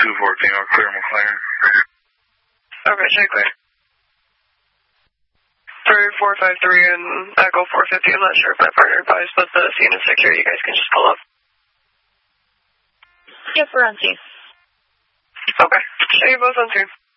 214, I'll clear McLean. Okay, check clear. 3453 and Echo 450, I'm not sure if my partner advised, but the scene is secure, you guys can just pull up. Yep, we're on scene. Okay, so you're both on scene.